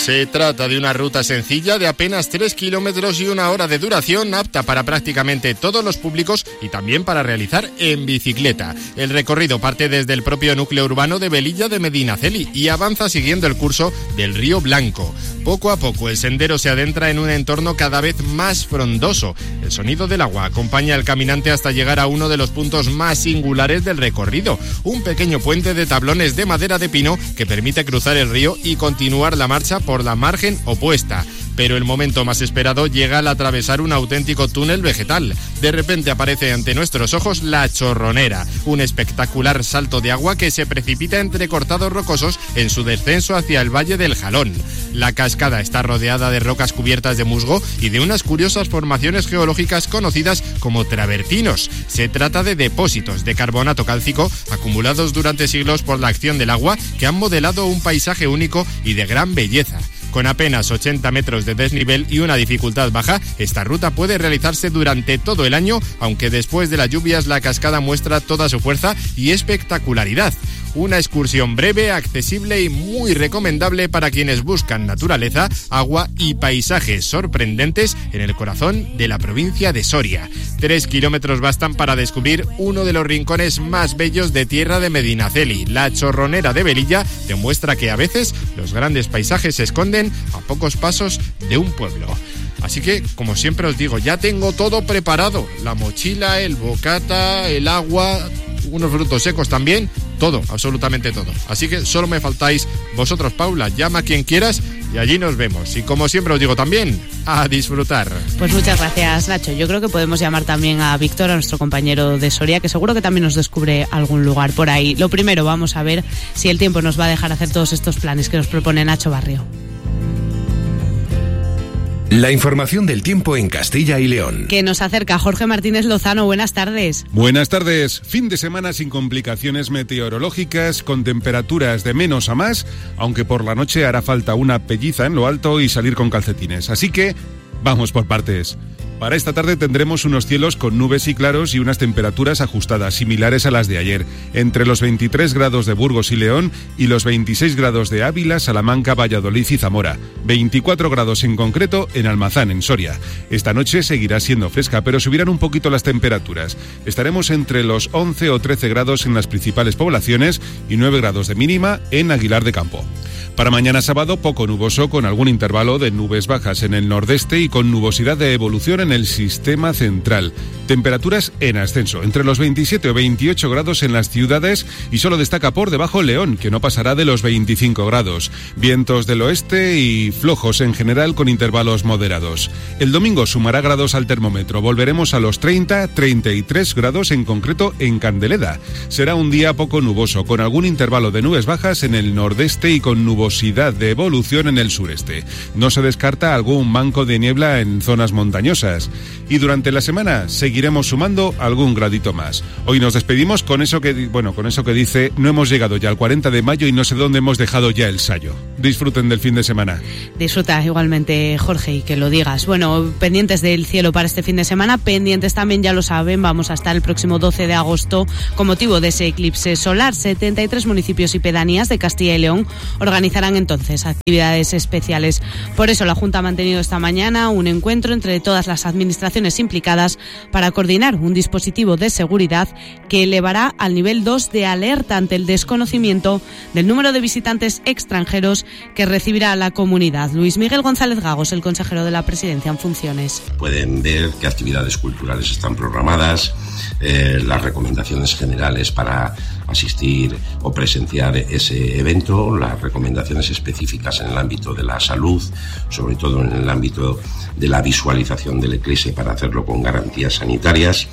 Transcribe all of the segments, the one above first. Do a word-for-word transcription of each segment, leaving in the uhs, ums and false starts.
Se trata de una ruta sencilla de apenas tres kilómetros y una hora de duración, apta para prácticamente todos los públicos y también para realizar en bicicleta. El recorrido parte desde el propio núcleo urbano de Velilla de Medinaceli y avanza siguiendo el curso del río Blanco. Poco a poco el sendero se adentra en un entorno cada vez más frondoso. El sonido del agua acompaña al caminante hasta llegar a uno de los puntos más singulares del recorrido, un pequeño puente de tablones de madera de pino que permite cruzar el río y continuar la marcha por la margen opuesta. Pero el momento más esperado llega al atravesar un auténtico túnel vegetal. De repente aparece ante nuestros ojos la Chorronera, un espectacular salto de agua que se precipita entre cortados rocosos en su descenso hacia el Valle del Jalón. La cascada está rodeada de rocas cubiertas de musgo y de unas curiosas formaciones geológicas conocidas como travertinos. Se trata de depósitos de carbonato cálcico acumulados durante siglos por la acción del agua que han modelado un paisaje único y de gran belleza. Con apenas ochenta metros de desnivel y una dificultad baja, esta ruta puede realizarse durante todo el año, aunque después de las lluvias la cascada muestra toda su fuerza y espectacularidad. Una excursión breve, accesible y muy recomendable para quienes buscan naturaleza, agua y paisajes sorprendentes en el corazón de la provincia de Soria. Tres kilómetros bastan para descubrir uno de los rincones más bellos de tierra de Medinaceli. La Chorronera de Velilla demuestra que a veces los grandes paisajes se esconden a pocos pasos de un pueblo. Así que, como siempre os digo, ya tengo todo preparado. La mochila, el bocata, el agua, unos frutos secos también, todo, absolutamente todo. Así que solo me faltáis vosotros, Paula. Llama a quien quieras y allí nos vemos. Y como siempre os digo también, a disfrutar. Pues muchas gracias, Nacho. Yo creo que podemos llamar también a Víctor, a nuestro compañero de Soria, que seguro que también nos descubre algún lugar por ahí. Lo primero, vamos a ver si el tiempo nos va a dejar hacer todos estos planes que nos propone Nacho Barrio. La información del tiempo en Castilla y León. Que nos acerca Jorge Martínez Lozano. Buenas tardes. Buenas tardes. Fin de semana sin complicaciones meteorológicas, con temperaturas de menos a más, aunque por la noche hará falta una pelliza en lo alto y salir con calcetines. Así que vamos por partes. Para esta tarde tendremos unos cielos con nubes y claros y unas temperaturas ajustadas, similares a las de ayer, entre los veintitrés grados de Burgos y León y los veintiséis grados de Ávila, Salamanca, Valladolid y Zamora, veinticuatro grados en concreto en Almazán, en Soria. Esta noche seguirá siendo fresca, pero subirán un poquito las temperaturas. Estaremos entre los once o trece grados en las principales poblaciones y nueve grados de mínima en Aguilar de Campo. Para mañana sábado, poco nuboso, con algún intervalo de nubes bajas en el nordeste y con nubosidad de evolución en el sistema central. Temperaturas en ascenso, entre los veintisiete o veintiocho grados en las ciudades y solo destaca por debajo León, que no pasará de los veinticinco grados. Vientos del oeste y flojos en general con intervalos moderados. El domingo sumará grados al termómetro. Volveremos a los treinta, treinta y tres grados en concreto en Candeleda. Será un día poco nuboso, con algún intervalo de nubes bajas en el nordeste y con nubosidad de evolución en el sureste. No se descarta algún banco de niebla en zonas montañosas. Y durante la semana seguiremos sumando algún gradito más. Hoy nos despedimos con eso que, bueno, con eso que dice: no hemos llegado ya al cuarenta de mayo y no sé dónde hemos dejado ya el sayo. Disfruten del fin de semana. Disfruta igualmente, Jorge, y que lo digas. Bueno, pendientes del cielo para este fin de semana, pendientes también, ya lo saben, vamos a estar el próximo doce de agosto con motivo de ese eclipse solar. setenta y tres municipios y pedanías de Castilla y León organizarán entonces actividades especiales. Por eso la Junta ha mantenido esta mañana un encuentro entre todas las administraciones implicadas para coordinar un dispositivo de seguridad que elevará al nivel dos de alerta ante el desconocimiento del número de visitantes extranjeros que recibirá la comunidad. Luis Miguel González Gagos, el consejero de la Presidencia en funciones. Pueden ver qué actividades culturales están programadas, eh, las recomendaciones generales para asistir o presenciar ese evento, las recomendaciones específicas en el ámbito de la salud, sobre todo en el ámbito de la visualización del eclipse para hacerlo con garantías sanitarias,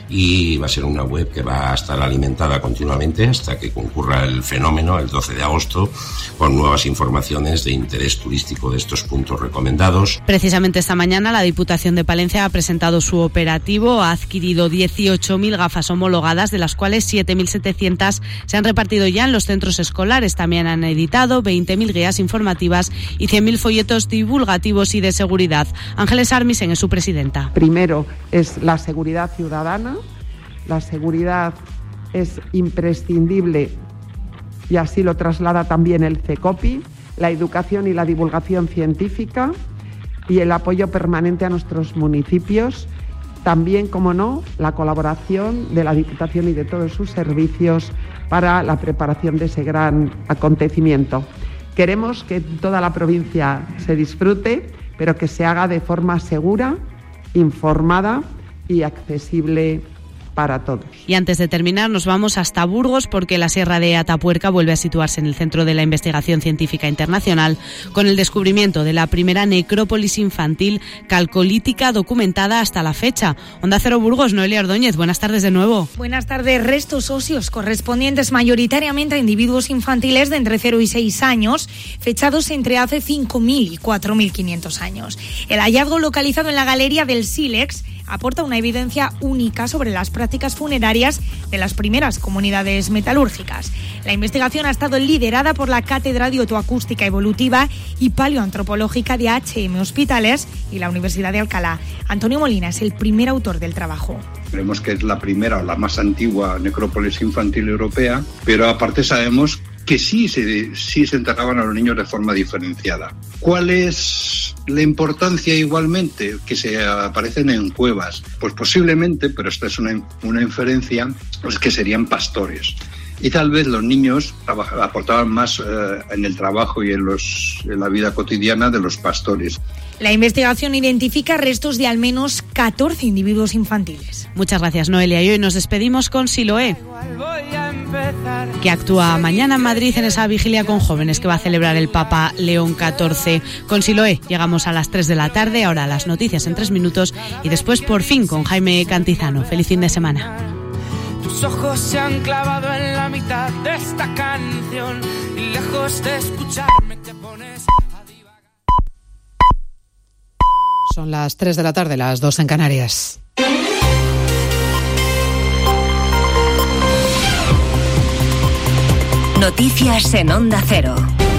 y va a ser una web que va a estar alimentada continuamente hasta que concurra el fenómeno el doce de agosto con nuevas informaciones de interés turístico de estos puntos recomendados. Precisamente esta mañana la Diputación de Palencia ha presentado su operativo, ha adquirido dieciocho mil gafas homologadas, de las cuales siete mil setecientas se han repartido ya en los centros escolares. También han editado veinte mil guías informativas y cien mil folletos divulgativos y de seguridad. Ángeles Armisen es su presidenta. Primero es la seguridad ciudadana. La seguridad es imprescindible y así lo traslada también el CECOPI. la educación y la divulgación científica y el apoyo permanente a nuestros municipios. También, como no, la colaboración de la Diputación y de todos sus servicios para la preparación de ese gran acontecimiento. Queremos que toda la provincia se disfrute, pero que se haga de forma segura, informada y accesible para todos. Y antes de terminar nos vamos hasta Burgos porque la Sierra de Atapuerca vuelve a situarse en el centro de la investigación científica internacional con el descubrimiento de la primera necrópolis infantil calcolítica documentada hasta la fecha. Onda Cero Burgos, Noelia Ordóñez, buenas tardes de nuevo. Buenas tardes. Restos óseos correspondientes mayoritariamente a individuos infantiles de entre cero y seis años, fechados entre hace cinco mil y cuatro mil quinientos años. El hallazgo localizado en la galería del Sílex aporta una evidencia única sobre las prácticas funerarias de las primeras comunidades metalúrgicas. La investigación ha estado liderada por la Cátedra de Otoacústica Evolutiva y Paleoantropológica de H M Hospitales y la Universidad de Alcalá. Antonio Molina es el primer autor del trabajo. Creemos que es la primera o la más antigua necrópolis infantil europea, pero aparte sabemos que sí se, sí se enterraban a los niños de forma diferenciada. ¿Cuál es la importancia igualmente? Que se aparecen en cuevas. Pues posiblemente, pero esta es una, una inferencia, pues que serían pastores. Y tal vez los niños aportaban más eh, en el trabajo y en, los, en la vida cotidiana de los pastores. La investigación identifica restos de al menos catorce individuos infantiles. Muchas gracias, Noelia. Y hoy nos despedimos con Siloé, que actúa mañana en Madrid en esa vigilia con jóvenes que va a celebrar el Papa León catorce. Con Siloé llegamos a las tres de la tarde, ahora las noticias en tres minutos y después por fin con Jaime Cantizano. Feliz fin de semana. Tus ojos se han clavado en la mitad de esta canción y lejos de escucharme te pones a divagar. Son las tres de la tarde, las dos en Canarias. Noticias en Onda Cero.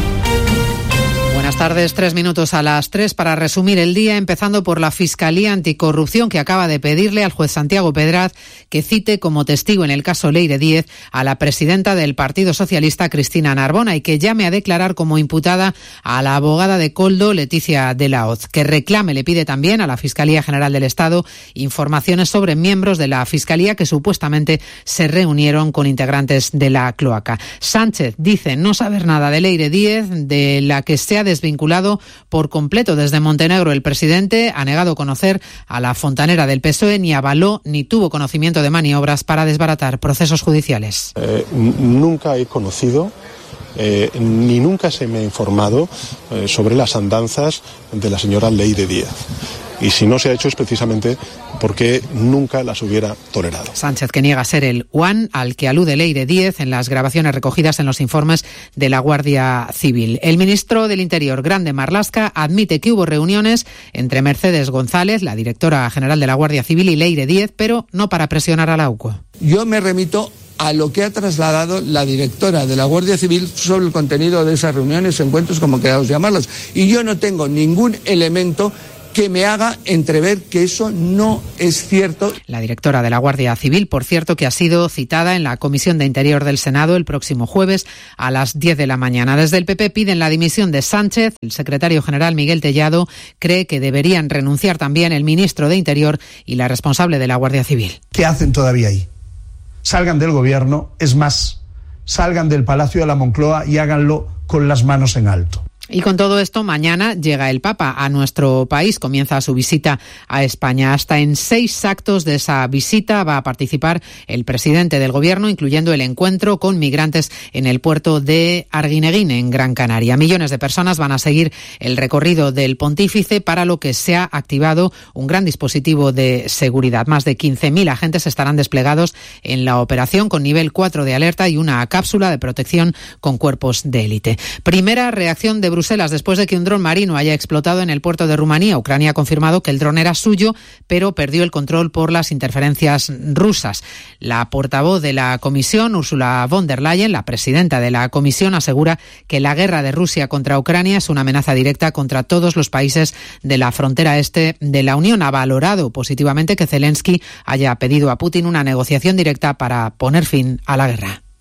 Buenas tardes, tres minutos a las tres para resumir el día, empezando por la Fiscalía Anticorrupción que acaba de pedirle al juez Santiago Pedraz que cite como testigo en el caso Leire Díez a la presidenta del Partido Socialista, Cristina Narbona, y que llame a declarar como imputada a la abogada de Koldo, Leticia de la Hoz. Que reclame, le pide también a la Fiscalía General del Estado informaciones sobre miembros de la Fiscalía que supuestamente se reunieron con integrantes de la cloaca. Sánchez dice no saber nada de Leire Díez, de la que se ha desvinculado por completo desde Montenegro. El presidente ha negado conocer a la fontanera del P S O E, ni avaló ni tuvo conocimiento de maniobras para desbaratar procesos judiciales. Eh, nunca he conocido eh, ni nunca se me ha informado eh, sobre las andanzas de la señora Leire Díez. Y si no se ha hecho es precisamente porque nunca las hubiera tolerado. Sánchez, que niega ser el Juan al que alude Leire Díez en las grabaciones recogidas en los informes de la Guardia Civil. El ministro del Interior, Grande Marlaska, admite que hubo reuniones entre Mercedes González, la directora general de la Guardia Civil, y Leire Díez, pero no para presionar a la U C O. Yo me remito a lo que ha trasladado la directora de la Guardia Civil sobre el contenido de esas reuniones, encuentros, como queramos llamarlos. Y yo no tengo ningún elemento que me haga entrever que eso no es cierto. La directora de la Guardia Civil, por cierto, que ha sido citada en la Comisión de Interior del Senado el próximo jueves a las diez de la mañana. Desde el P P piden la dimisión de Sánchez. El secretario general, Miguel Tellado, cree que deberían renunciar también el ministro de Interior y la responsable de la Guardia Civil. ¿Qué hacen todavía ahí? Salgan del gobierno, es más, salgan del Palacio de la Moncloa y háganlo con las manos en alto. Y con todo esto, mañana llega el Papa a nuestro país, comienza su visita a España. Hasta en seis actos de esa visita va a participar el presidente del Gobierno, incluyendo el encuentro con migrantes en el puerto de Arguineguín, en Gran Canaria. Millones de personas van a seguir el recorrido del pontífice, para lo que se ha activado un gran dispositivo de seguridad. Más de quince mil agentes estarán desplegados en la operación con nivel cuatro de alerta y una cápsula de protección con cuerpos de élite. Primera reacción de Bruselas después de que un dron marino haya explotado en el puerto de Rumanía. Ucrania ha confirmado que el dron era suyo, pero perdió el control por las interferencias rusas. La portavoz de la Comisión, Ursula von der Leyen, la presidenta de la Comisión, asegura que la guerra de Rusia contra Ucrania es una amenaza directa contra todos los países de la frontera este de la Unión. Ha valorado positivamente que Zelensky haya pedido a Putin una negociación directa para poner fin a la guerra.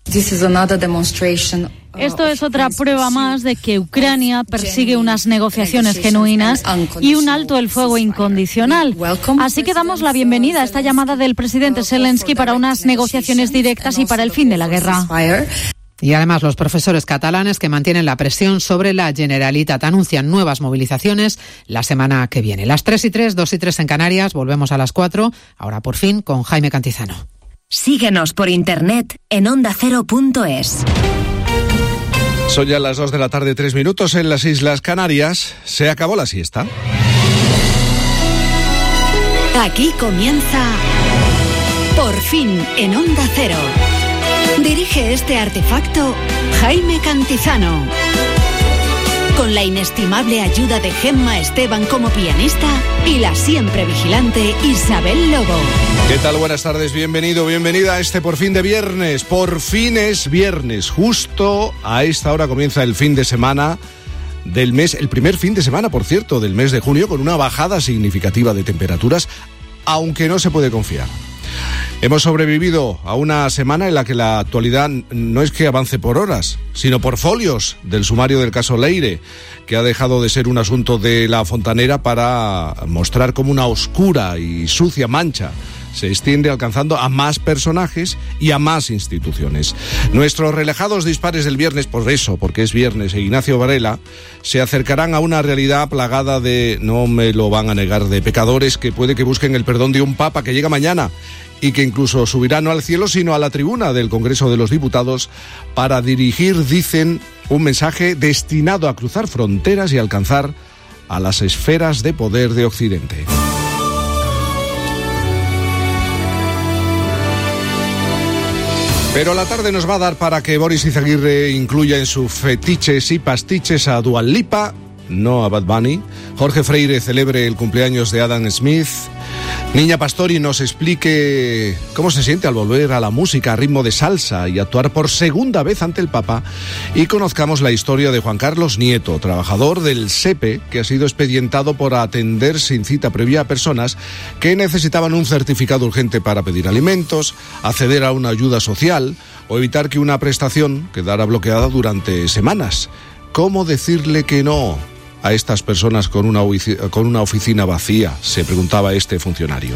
Esto es otra prueba más de que Ucrania persigue unas negociaciones genuinas y un alto el fuego incondicional. Así que damos la bienvenida a esta llamada del presidente Zelensky para unas negociaciones directas y para el fin de la guerra. Y además los profesores catalanes que mantienen la presión sobre la Generalitat anuncian nuevas movilizaciones la semana que viene. Las tres y tres, dos y tres en Canarias, volvemos a las cuatro, ahora por fin con Jaime Cantizano. Síguenos por internet en onda cero punto es. Son ya las dos de la tarde, tres minutos en las Islas Canarias. Se acabó la siesta. Aquí comienza Por fin en Onda Cero. Dirige este artefacto Jaime Cantizano. Con la inestimable ayuda de Gemma Esteban como pianista y la siempre vigilante Isabel Lobo. ¿Qué tal? Buenas tardes, bienvenido, bienvenida a este Por fin de viernes. Por fin es viernes, justo a esta hora comienza el fin de semana del mes, el primer fin de semana, por cierto, del mes de junio, con una bajada significativa de temperaturas, aunque no se puede confiar. Hemos sobrevivido a una semana en la que la actualidad no es que avance por horas, sino por folios del sumario del caso Leire, que ha dejado de ser un asunto de la fontanera para mostrar como una oscura y sucia mancha se extiende alcanzando a más personajes y a más instituciones. Nuestros relajados dispares del viernes, por eso, porque es viernes, e Ignacio Varela, se acercarán a una realidad plagada de, no me lo van a negar, de pecadores que puede que busquen el perdón de un papa que llega mañana y que incluso subirá no al cielo, sino a la tribuna del Congreso de los Diputados para dirigir, dicen, un mensaje destinado a cruzar fronteras y alcanzar a las esferas de poder de Occidente. Pero la tarde nos va a dar para que Boris Izaguirre incluya en sus fetiches y pastiches a Dua Lipa, no a Bad Bunny. Jorge Freire celebre el cumpleaños de Adam Smith. Niña Pastori nos explique cómo se siente al volver a la música a ritmo de salsa y actuar por segunda vez ante el Papa. Y conozcamos la historia de Juan Carlos Nieto, trabajador del SEPE, que ha sido expedientado por atender sin cita previa a personas que necesitaban un certificado urgente para pedir alimentos, acceder a una ayuda social o evitar que una prestación quedara bloqueada durante semanas. ¿Cómo decirle que no a estas personas con una, con una oficina vacía?, se preguntaba este funcionario.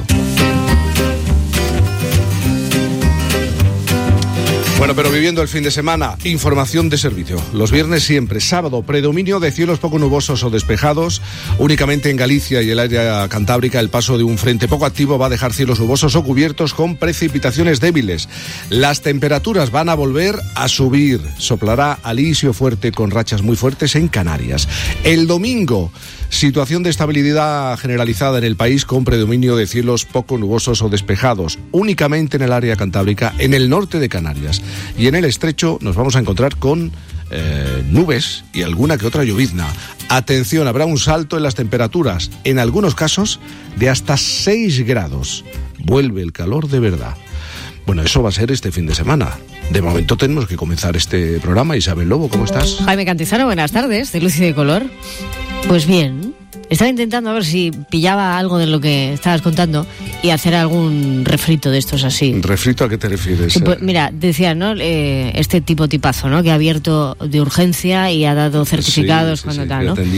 Bueno, pero viviendo el fin de semana, información de servicio. Los viernes siempre, sábado, predominio de cielos poco nubosos o despejados. Únicamente en Galicia y el área cantábrica el paso de un frente poco activo va a dejar cielos nubosos o cubiertos con precipitaciones débiles. Las temperaturas van a volver a subir. Soplará alisio fuerte con rachas muy fuertes en Canarias. El domingo, situación de estabilidad generalizada en el país con predominio de cielos poco nubosos o despejados. Únicamente en el área cantábrica, en el norte de Canarias. Y en el estrecho nos vamos a encontrar con eh, nubes y alguna que otra llovizna. Atención, habrá un salto en las temperaturas, en algunos casos de hasta seis grados. Vuelve el calor de verdad. Bueno, eso va a ser este fin de semana. De momento tenemos que comenzar este programa. Isabel Lobo, ¿cómo estás? Jaime Cantizano, buenas tardes, de Luz y de Color. Pues bien, estaba intentando a ver si pillaba algo de lo que estabas contando y hacer algún refrito de estos así. ¿Refrito a qué te refieres? Sí, pues, mira, decía, ¿no? Eh, este tipo tipazo, ¿no? Que ha abierto de urgencia y ha dado certificados sí, sí, cuando sí, tal, ¿no?